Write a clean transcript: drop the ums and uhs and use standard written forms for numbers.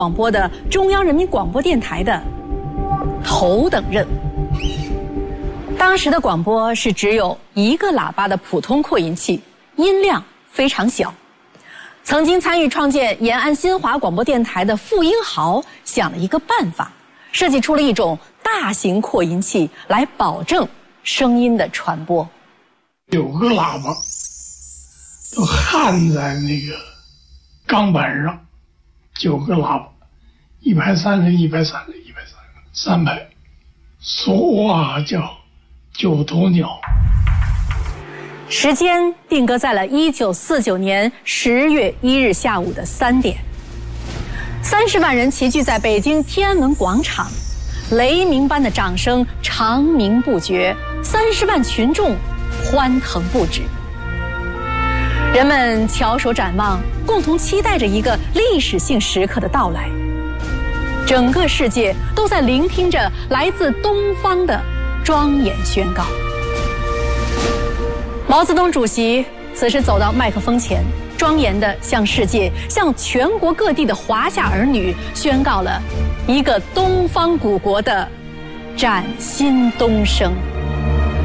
广播的中央人民广播电台的头等任务。当时的广播是只有一个喇叭的普通扩音器，音量非常小。曾经参与创建延安新华广播电台的傅英豪想了一个办法，设计出了一种大型扩音器来保证声音的传播。 9个喇叭都焊在那个钢板上，9个喇叭，130个，130个，3排，说话叫9头鸟。 时间定格在了1949年10月1日下午的3点，30万人齐聚在北京天安门广场，雷鸣般的掌声长鸣不绝，30万群众欢腾不止。人们翘首展望，共同期待着一个历史性时刻的到来。整个世界都在聆听着来自东方的庄严宣告。毛泽东主席此时走到麦克风前，庄严地向世界、向全国各地的华夏儿女宣告了一个东方古国的崭新东升。